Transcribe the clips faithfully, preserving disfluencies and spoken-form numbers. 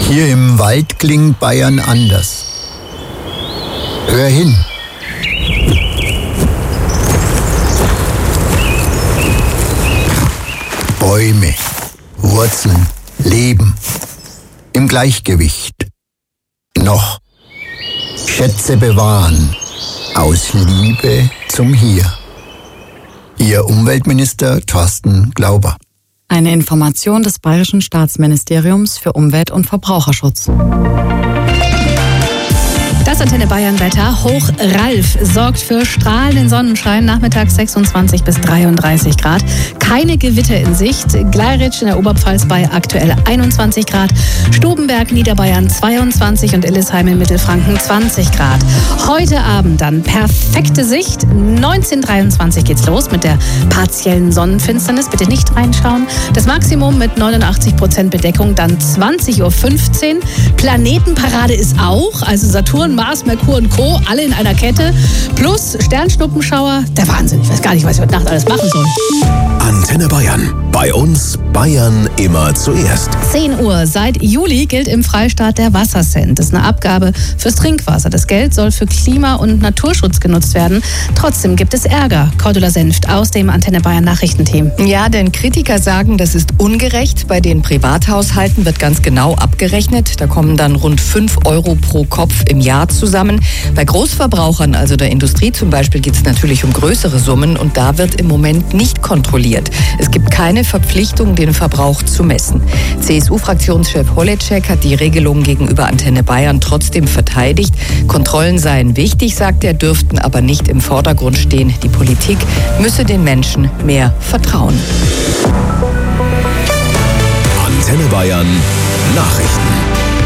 Hier im Wald klingt Bayern anders. Hör hin. Bäume, Wurzeln, Leben. Im Gleichgewicht. Noch. Schätze bewahren. Aus Liebe zum Hier. Ihr Umweltminister Thorsten Glauber. Eine Information des Bayerischen Staatsministeriums für Umwelt- und Verbraucherschutz. Das Antenne Bayern Wetter. Hoch Ralf sorgt für strahlenden Sonnenschein. Nachmittags sechsundzwanzig bis dreiunddreißig Grad. Keine Gewitter in Sicht. Gleiritsch in der Oberpfalz bei aktuell einundzwanzig Grad. Stubenberg, Niederbayern zweiundzwanzig und Illesheim in Mittelfranken zwanzig Grad. Heute Abend dann perfekte Sicht. neunzehn Uhr dreiundzwanzig geht's los mit der partiellen Sonnenfinsternis. Bitte nicht reinschauen. Das Maximum mit neunundachtzig Prozent Bedeckung dann zwanzig Uhr fünfzehn. Planetenparade ist auch. Also Saturn, Mars, Merkur und Co. alle in einer Kette. Plus Sternschnuppenschauer. Der Wahnsinn. Ich weiß gar nicht, was ich heute Nacht alles machen soll. Antenne Bayern. Bei uns Bayern immer zuerst. zehn Uhr. Seit Juli gilt im Freistaat der Wassercent. Das ist eine Abgabe fürs Trinkwasser. Das Geld soll für Klima- und Naturschutz genutzt werden. Trotzdem gibt es Ärger. Cordula Senft aus dem Antenne Bayern Nachrichtenteam. Ja, denn Kritiker sagen, das ist ungerecht. Bei den Privathaushalten wird ganz genau abgerechnet. Da kommen dann rund fünf Euro pro Kopf im Jahr zusammen. Bei Großverbrauchern, also der Industrie zum Beispiel, geht es natürlich um größere Summen und da wird im Moment nicht kontrolliert. Es gibt keine Verpflichtung, den Verbrauch zu messen. C S U-Fraktionschef Holecek hat die Regelung gegenüber Antenne Bayern trotzdem verteidigt. Kontrollen seien wichtig, sagt er, dürften aber nicht im Vordergrund stehen. Die Politik müsse den Menschen mehr vertrauen. Antenne Bayern Nachrichten.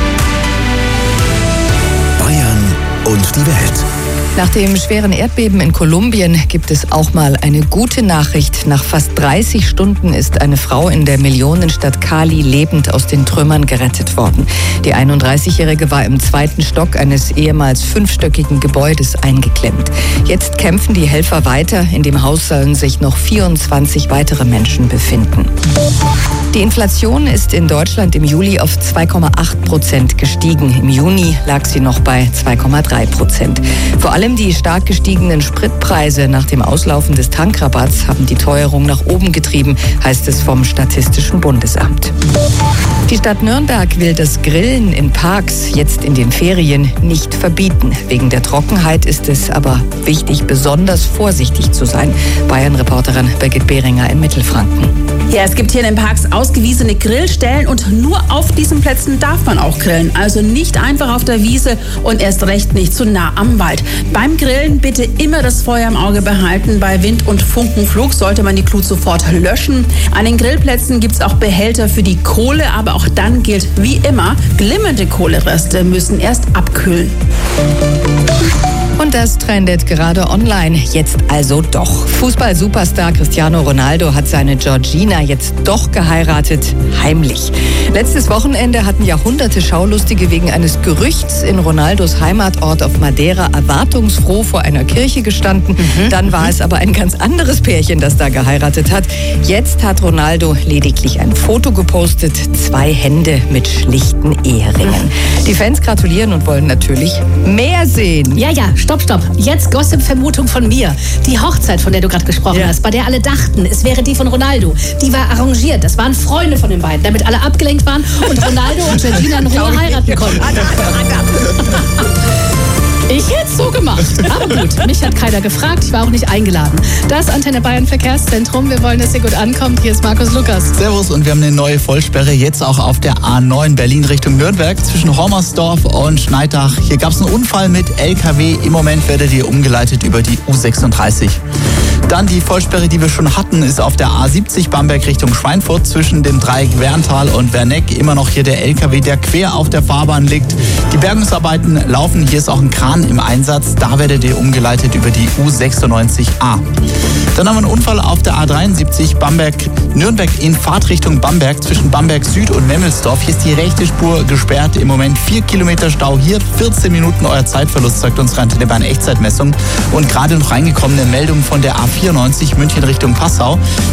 Bayern und die Welt. Nach dem schweren Erdbeben in Kolumbien gibt es auch mal eine gute Nachricht. Nach fast dreißig Stunden ist eine Frau in der Millionenstadt Cali lebend aus den Trümmern gerettet worden. Die einunddreißigjährige war im zweiten Stock eines ehemals fünfstöckigen Gebäudes eingeklemmt. Jetzt kämpfen die Helfer weiter. In dem Haus sollen sich noch vierundzwanzig weitere Menschen befinden. Die Inflation ist in Deutschland im Juli auf zwei Komma acht Prozent gestiegen. Im Juni lag sie noch bei zwei Komma drei Prozent. Vor allem die stark gestiegenen Spritpreise nach dem Auslaufen des Tankrabatts haben die Teuerung nach oben getrieben, heißt es vom Statistischen Bundesamt. Die Stadt Nürnberg will das Grillen in Parks jetzt in den Ferien nicht verbieten. Wegen der Trockenheit ist es aber wichtig, besonders vorsichtig zu sein. Bayern-Reporterin Birgit Behringer in Mittelfranken. Ja, es gibt hier in den Parks ausgewiesene Grillstellen und nur auf diesen Plätzen darf man auch grillen. Also nicht einfach auf der Wiese und erst recht nicht zu nah am Wald. Beim Grillen bitte immer das Feuer im Auge behalten. Bei Wind und Funkenflug sollte man die Glut sofort löschen. An den Grillplätzen gibt es auch Behälter für die Kohle, aber auch dann gilt wie immer, glimmende Kohlereste müssen erst abkühlen. Und das trendet gerade online. Jetzt also doch. Fußball-Superstar Cristiano Ronaldo hat seine Georgina jetzt doch geheiratet, heimlich. Letztes Wochenende hatten Jahrhunderte Schaulustige wegen eines Gerüchts in Ronaldos Heimatort auf Madeira erwartungsfroh vor einer Kirche gestanden. Mhm. Dann war es aber ein ganz anderes Pärchen, das da geheiratet hat. Jetzt hat Ronaldo lediglich ein Foto gepostet. Zwei Hände mit schlichten Eheringen. Die Fans gratulieren und wollen natürlich mehr sehen. Ja, ja, stopp, stopp. Jetzt Gossip-Vermutung von mir. Die Hochzeit, von der du gerade gesprochen ja. hast, bei der alle dachten, es wäre die von Ronaldo, die war arrangiert. Das waren Freunde von den beiden, damit alle abgelenkt waren und Ronaldo und Georgina in Ruhe heiraten konnten. Ich hätte es so gemacht. Aber gut, mich hat keiner gefragt, ich war auch nicht eingeladen. Das Antenne Bayern Verkehrszentrum. Wir wollen, dass ihr gut ankommt. Hier ist Markus Lukas. Servus, und wir haben eine neue Vollsperre jetzt auch auf der A neun Berlin Richtung Nürnberg zwischen Hommersdorf und Schneidach. Hier gab es einen Unfall mit L K W. Im Moment werdet ihr umgeleitet über die U sechsunddreißig. Dann die Vollsperre, die wir schon hatten, ist auf der A siebzig Bamberg Richtung Schweinfurt zwischen dem Dreieck Werntal und Werneck. Immer noch hier der L K W, der quer auf der Fahrbahn liegt. Die Bergungsarbeiten laufen. Hier ist auch ein Kran im Einsatz. Da werdet ihr umgeleitet über die U sechsundneunzig A. Dann haben wir einen Unfall auf der A dreiundsiebzig Bamberg-Nürnberg in Fahrtrichtung Bamberg zwischen Bamberg Süd und Memmelsdorf. Hier ist die rechte Spur gesperrt. Im Moment vier Kilometer Stau. Hier vierzehn Minuten euer Zeitverlust, sagt unsere Antenne Bayern Echtzeitmessung. Und gerade noch reingekommene Meldung von der A vierundneunzig München Richtung Passau.